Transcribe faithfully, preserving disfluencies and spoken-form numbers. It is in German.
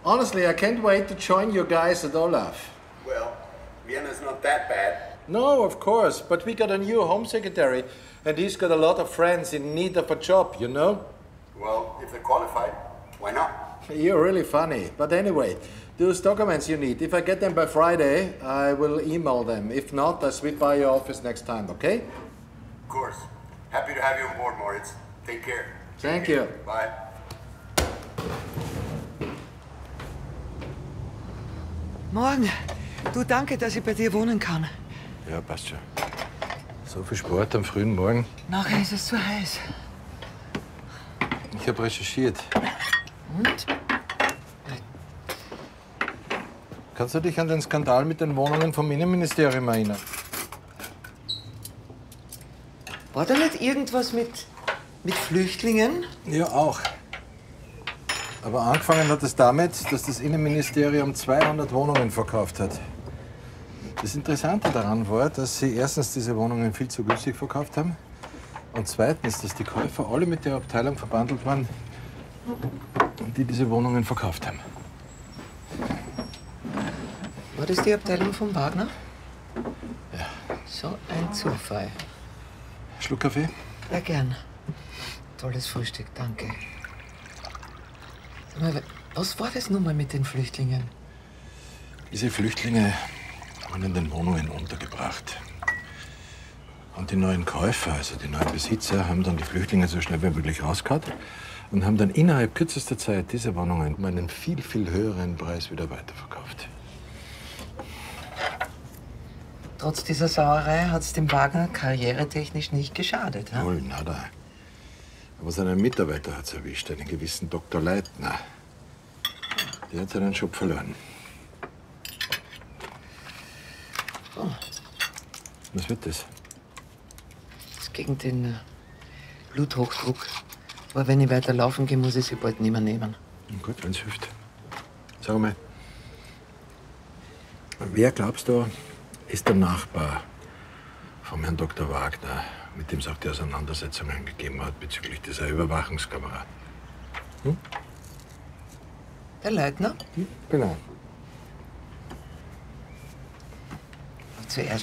Honestly, I can't wait to join you guys at Olaf. Well, Vienna's not that bad. No, of course, but we got a new home secretary, and he's got a lot of friends in need of a job, you know? Well, if they're qualified, why not? You're really funny. But anyway, those documents you need, if I get them by Friday, I will email them. If not, I'll sweep by your office next time, okay? Of course. Happy to have you on board, Moritz. Take care. Thank you. Bye. Morgen. Du, danke, dass ich bei dir wohnen kann. Ja, passt schon. So viel Sport am frühen Morgen. Nachher ist es zu heiß. Ich habe recherchiert. Und? Kannst du dich an den Skandal mit den Wohnungen vom Innenministerium erinnern? War da nicht irgendwas mit, mit Flüchtlingen? Ja, auch. Aber angefangen hat es damit, dass das Innenministerium zweihundert Wohnungen verkauft hat. Das Interessante daran war, dass sie erstens diese Wohnungen viel zu günstig verkauft haben und zweitens, dass die Käufer alle mit der Abteilung verbandelt waren, die diese Wohnungen verkauft haben. War das die Abteilung von Wagner? Ja. So ein Zufall. Schluck Kaffee? Ja, gern. Tolles Frühstück, danke. Sag mal, was war das nun mal mit den Flüchtlingen? Diese Flüchtlinge waren in den Wohnungen untergebracht. Und die neuen Käufer, also die neuen Besitzer, haben dann die Flüchtlinge so schnell wie möglich rausgehauen und haben dann innerhalb kürzester Zeit diese Wohnungen um einen viel, viel höheren Preis wieder weiterverkauft. Trotz dieser Sauerei hat es dem Wagner karrieretechnisch nicht geschadet. Ja? Null, nada. Aber seinen Mitarbeiter hat es erwischt, einen gewissen Doktor Leitner. Der hat seinen Job verloren. Oh. Was wird das? Das ist gegen den äh, Bluthochdruck. Aber wenn ich weiter laufen gehe, muss ich sie bald nicht mehr nehmen. Na gut, wenn's hilft. Sag mal, wer glaubst du, ist der Nachbar vom Herrn Doktor Wagner, mit dem es auch die Auseinandersetzungen gegeben hat bezüglich dieser Überwachungskamera? Hm? Der Leitner? Hm? Genau. Zuerst